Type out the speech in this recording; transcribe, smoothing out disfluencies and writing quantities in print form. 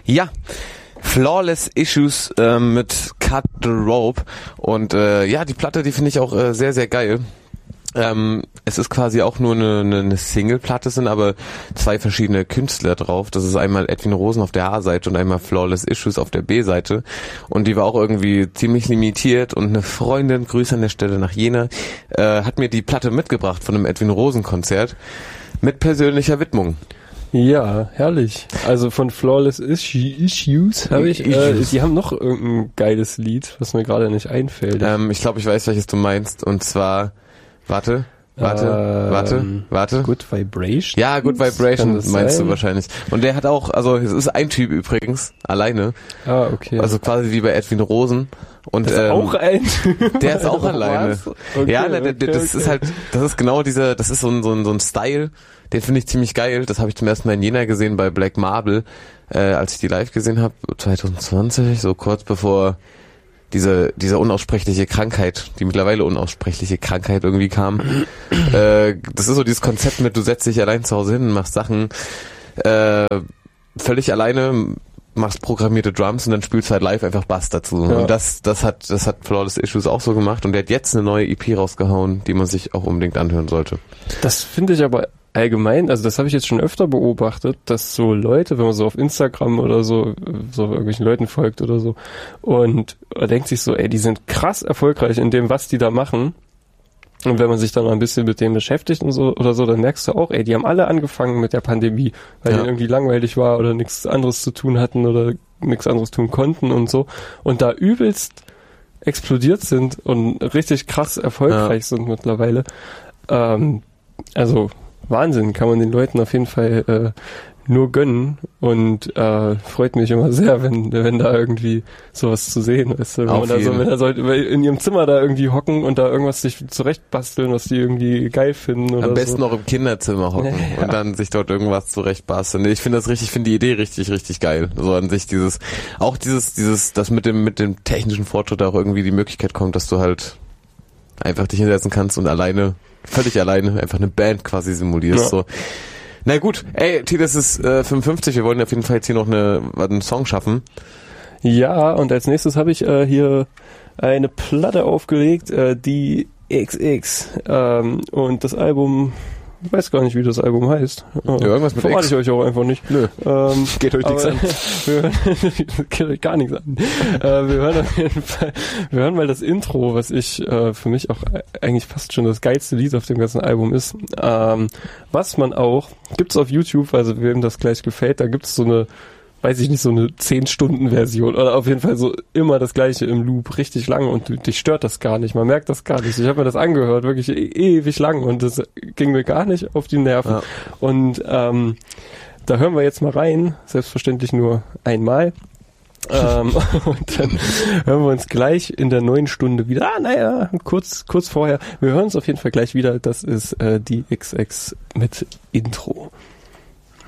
Ja, Flawless Issues mit Cut the Rope und die Platte, die finde ich auch sehr, sehr geil. Es ist quasi auch nur eine Single-Platte, sind aber zwei verschiedene Künstler drauf. Das ist einmal Edwin Rosen auf der A-Seite und einmal Flawless Issues auf der B-Seite. Und die war auch irgendwie ziemlich limitiert und eine Freundin, Grüße an der Stelle nach Jena, hat mir die Platte mitgebracht von einem Edwin Rosen Konzert mit persönlicher Widmung. Ja, herrlich. Also von Flawless Issues habe ich, die haben noch irgendein geiles Lied, was mir gerade nicht einfällt. Ich glaube, ich weiß, welches du meinst, und zwar, warte. Good Vibration? Ja, Good Vibration meinst sein? du wahrscheinlich. Und der hat auch, also es ist ein Typ übrigens, alleine. Ah, okay. Also quasi wie bei Edwin Rosen. Und das ist auch ein Typ? Der ist auch alleine. Okay, ja, das ist halt, das ist genau dieser, das ist so ein Style, den finde ich ziemlich geil. Das habe ich zum ersten Mal in Jena gesehen bei Black Marble, als ich die live gesehen habe, 2020, so kurz bevor diese unaussprechliche Krankheit, die mittlerweile unaussprechliche Krankheit irgendwie kam. Das ist so dieses Konzept mit, du setzt dich allein zu Hause hin, machst Sachen völlig alleine, machst programmierte Drums und dann spielst du halt live einfach Bass dazu. Ja. Und das hat Flawless Issues auch so gemacht, und der hat jetzt eine neue EP rausgehauen, die man sich auch unbedingt anhören sollte. Das finde ich aber allgemein, also das habe ich jetzt schon öfter beobachtet, dass so Leute, wenn man so auf Instagram oder so irgendwelchen Leuten folgt oder so, und denkt sich so, ey, die sind krass erfolgreich in dem, was die da machen. Und wenn man sich dann mal ein bisschen mit dem beschäftigt und so oder so, dann merkst du auch, ey, die haben alle angefangen mit der Pandemie, weil denen irgendwie langweilig war oder nichts anderes zu tun hatten oder nichts anderes tun konnten und so. Und da übelst explodiert sind und richtig krass erfolgreich sind mittlerweile. Also Wahnsinn, kann man den Leuten auf jeden Fall nur gönnen, und freut mich immer sehr, wenn da irgendwie sowas zu sehen ist. Wenn da so in ihrem Zimmer da irgendwie hocken und da irgendwas sich zurechtbasteln, was die irgendwie geil finden. Oder am besten so. Noch im Kinderzimmer hocken und dann sich dort irgendwas zurechtbasteln. Ich finde die Idee richtig, richtig geil. So an sich dass mit dem technischen Fortschritt auch irgendwie die Möglichkeit kommt, dass du halt einfach dich hinsetzen kannst und völlig alleine einfach eine Band quasi simulierst. Ja. So. Na gut, ey, das ist 55, wir wollen auf jeden Fall jetzt hier noch einen Song schaffen. Ja, und als nächstes habe ich hier eine Platte aufgelegt, die XX, und das Album, ich weiß gar nicht, wie das Album heißt. Ja, irgendwas mit verrate ich euch auch einfach nicht. Nö, geht euch nichts an. Geht euch gar nichts an. Wir hören auf jeden Fall, mal das Intro, was ich für mich auch eigentlich fast schon das geilste Lied auf dem ganzen Album ist. Was man auch, gibt's auf YouTube, also wem das gleich gefällt, da gibt's so eine 10-Stunden-Version oder auf jeden Fall so immer das Gleiche im Loop, richtig lang, und dich stört das gar nicht, man merkt das gar nicht. Ich habe mir das angehört, wirklich ewig lang, und das ging mir gar nicht auf die Nerven. Ja. Und da hören wir jetzt mal rein, selbstverständlich nur einmal. Und dann hören wir uns gleich in der 9. Stunde wieder. Kurz vorher. Wir hören uns auf jeden Fall gleich wieder. Das ist die XX mit Intro.